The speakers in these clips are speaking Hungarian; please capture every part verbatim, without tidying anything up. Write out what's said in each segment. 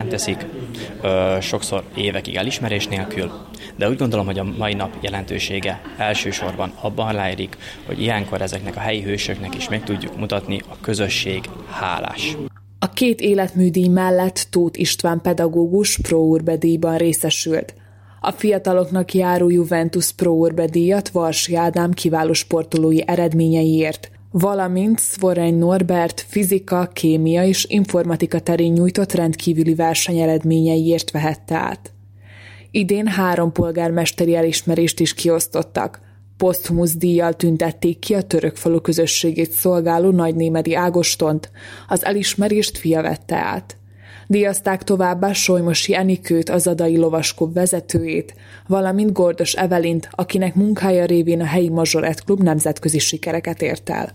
megteszik, sokszor évekig elismerés nélkül, de úgy gondolom, hogy a mai nap jelentősége elsősorban abban rejlik, hogy ilyenkor ezeknek a helyi hősöknek is meg tudjuk mutatni, a közösség hálás. A két életműdíj mellett Tóth István pedagógus Pro Urbe díjban részesült. A fiataloknak járó Juventus Pro Urbe díjat Varsi Ádám kiváló sportolói eredményeiért, valamint Szvorény Norbert fizika, kémia és informatika terén nyújtott rendkívüli versenyeredményeiért vehette át. Idén három polgármesteri elismerést is kiosztottak. Posztumusz díjjal tüntették ki a Törökfalu közösségét szolgáló Nagynémedi Ágostont, az elismerést fia vette át. Díjazták továbbá Solymosi Enikőt, az Adai Lovasklub vezetőjét, valamint Gordos Evelint, akinek munkája révén a helyi Mazsorett klub nemzetközi sikereket ért el.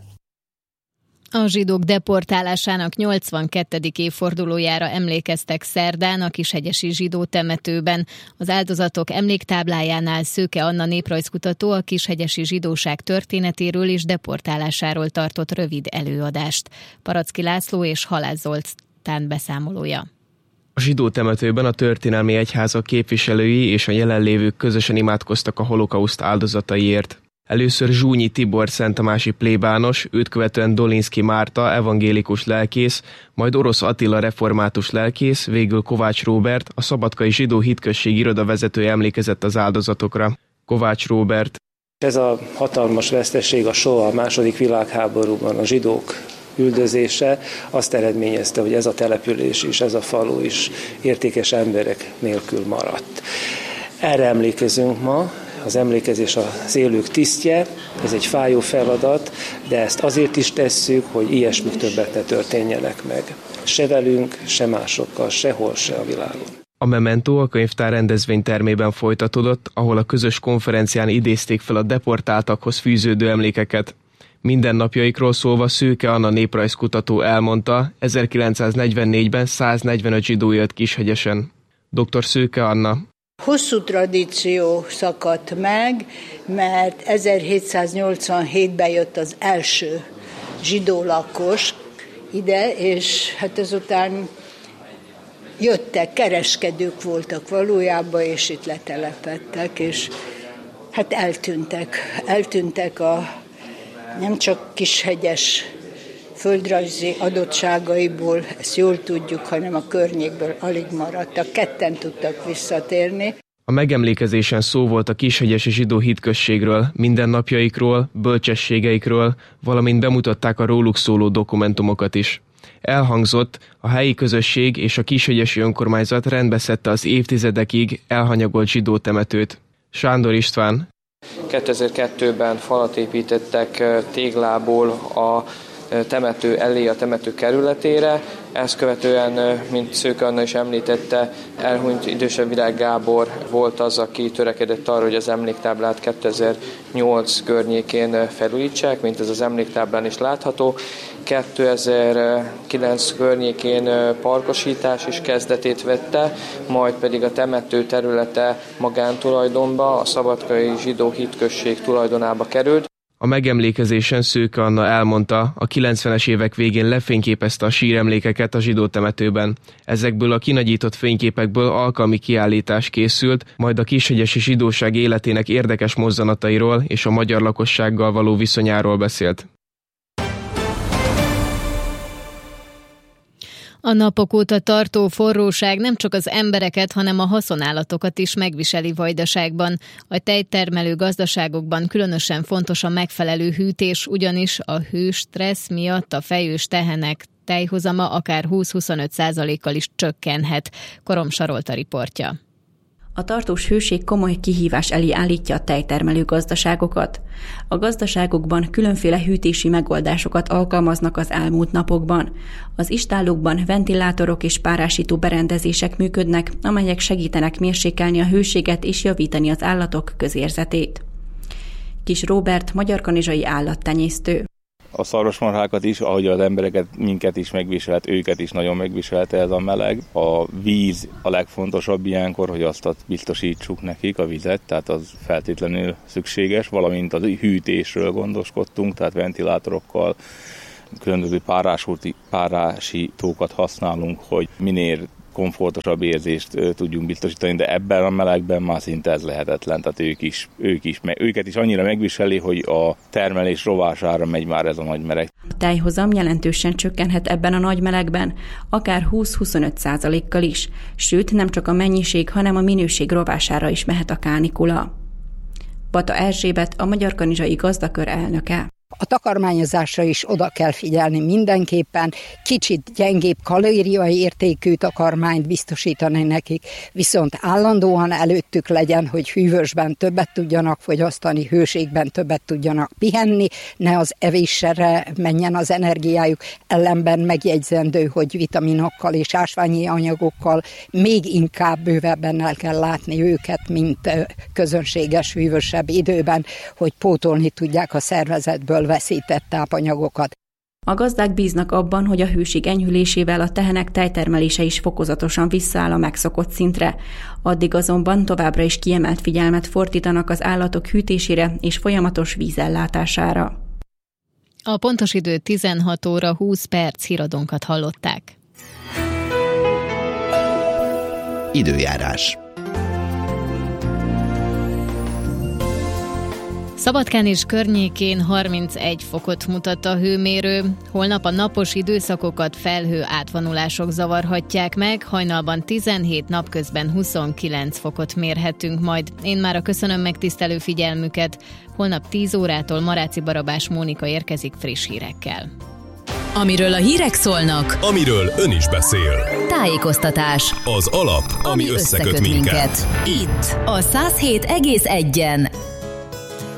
A zsidók deportálásának nyolcvankettedik évfordulójára emlékeztek szerdán a Kishegyesi zsidó temetőben. Az áldozatok emléktáblájánál Szőke Anna néprajzkutató a kishegyesi zsidóság történetéről és deportálásáról tartott rövid előadást. Paracki László és Halász Zoltán beszámolója. A zsidó temetőben a történelmi egyházak képviselői és a jelenlévők közösen imádkoztak a holokauszt áldozataiért. Először Zsúnyi Tibor szenttamási plébános, őt követően Dolinszky Márta evangélikus lelkész, majd Orosz Attila református lelkész, végül Kovács Róbert, a Szabadkai Zsidó Hitközség irodavezetője emlékezett az áldozatokra. Kovács Róbert. Ez a hatalmas veszteség, a Shoah, a második világháborúban a zsidók üldözése azt eredményezte, hogy ez a település is, ez a falu is értékes emberek nélkül maradt. Erre emlékezünk ma. Az emlékezés az élők tisztje, ez egy fájó feladat, de ezt azért is tesszük, hogy ilyesmik többet ne történjenek meg. Se velünk, se másokkal, sehol, se a világon. A Memento a könyvtár rendezvénytermében folytatódott, ahol a közös konferencián idézték fel a deportáltakhoz fűződő emlékeket. Mindennapjaikról szólva Szőke Anna néprajzkutató elmondta, ezerkilencszáznegyvennégyben száznegyvenöt zsidó élt Kishegyesen. doktor Szőke Anna. Hosszú tradíció szakadt meg, mert ezerhétszáznyolcvanhétben jött az első zsidó lakos ide, és hát ezután jöttek, kereskedők voltak valójában, és itt letelepedtek, és hát eltűntek. Eltűntek a nem csak kishegyes földrajzi adottságaiból, ezt jól tudjuk, hanem a környékből alig maradtak, ketten tudtak visszatérni. A megemlékezésen szó volt a kishegyesi zsidó hitközségről, mindennapjaikról, bölcsességeikről, valamint bemutatták a róluk szóló dokumentumokat is. Elhangzott, a helyi közösség és a kishegyesi önkormányzat rendbe szedte az évtizedekig elhanyagolt zsidó temetőt. Sándor István. kétezer-kettőben falat építettek téglából a temető elé, a temető kerületére. Ezt követően, mint Szőke Anna is említette, elhunyt idősebb Virág Gábor volt az, aki törekedett arra, hogy az emléktáblát kétezer-nyolc környékén felújítsák, mint ez az emléktáblán is látható. kétezer-kilenc környékén parkosítás is kezdetét vette, majd pedig a temető területe magántulajdonba, a Szabadkai Zsidó Hitközség tulajdonába került. A megemlékezésen Szőke Anna elmondta, a kilencvenes évek végén lefényképezte a síremlékeket a zsidó temetőben. Ezekből a kinagyított fényképekből alkalmi kiállítás készült, majd a kishegyesi zsidóság életének érdekes mozzanatairól és a magyar lakossággal való viszonyáról beszélt. A napok óta tartó forróság nem csak az embereket, hanem a haszonállatokat is megviseli Vajdaságban. A tejtermelő gazdaságokban különösen fontos a megfelelő hűtés, ugyanis a hőstressz miatt a fejős tehenek tejhozama akár húsz-huszonöt százalékkal is csökkenhet. Korom Sarolta riportja. A tartós hőség komoly kihívás elé állítja a tejtermelő gazdaságokat. A gazdaságokban különféle hűtési megoldásokat alkalmaznak az elmúlt napokban. Az istállókban ventilátorok és párásító berendezések működnek, amelyek segítenek mérsékelni a hőséget és javítani az állatok közérzetét. Kis Róbert magyarkanizsai állattenyésztő. A szarvasmarhákat is, ahogy az embereket, minket is megviselt, őket is nagyon megviselte ez a meleg. A víz a legfontosabb ilyenkor, hogy azt biztosítsuk nekik, a vizet, tehát az feltétlenül szükséges, valamint az hűtésről gondoskodtunk, tehát ventilátorokkal, különböző párásítókat használunk, hogy minél komfortosabb érzést tudjunk biztosítani, de ebben a melegben már szinte ez lehetetlen, tehát ők is, ők is, őket is annyira megviseli, hogy a termelés rovására megy már ez a nagy meleg. A tejhozam jelentősen csökkenhet ebben a nagy melegben, akár húsz-huszonöt százalékkal is, sőt nem csak a mennyiség, hanem a minőség rovására is mehet a kánikula. Bata Erzsébet, a Magyar Kanizsai Gazdakör elnöke. A takarmányozásra is oda kell figyelni mindenképpen, kicsit gyengébb kalóriai értékű takarmányt biztosítani nekik, viszont állandóan előttük legyen, hogy hűvösben többet tudjanak fogyasztani, hőségben többet tudjanak pihenni, ne az evésre menjen az energiájuk, ellenben megjegyzendő, hogy vitaminokkal és ásványi anyagokkal még inkább bővebben el kell látni őket, mint közönséges hűvösebb időben, hogy pótolni tudják a szervezetből veszített tápanyagokat. A gazdák bíznak abban, hogy a hőség enyhülésével a tehenek tejtermelése is fokozatosan visszaáll a megszokott szintre. Addig azonban továbbra is kiemelt figyelmet fordítanak az állatok hűtésére és folyamatos vízellátására. A pontos idő tizenhat óra húsz perc, híradónkat hallották. Időjárás. Szabadkán és környékén harmincegy fokot mutat a hőmérő, holnap a napos időszakokat felhő átvonulások zavarhatják meg, hajnalban tizenhét, napközben huszonkilenc fokot mérhetünk majd. Én mára köszönöm megtisztelő figyelmüket, holnap tíz órától Maráci Barabás Mónika érkezik friss hírekkel. Amiről a hírek szólnak, amiről ön is beszél. Tájékoztatás. Az alap, ami, ami összeköt, összeköt minket. minket. Itt a száz hét egész egyen.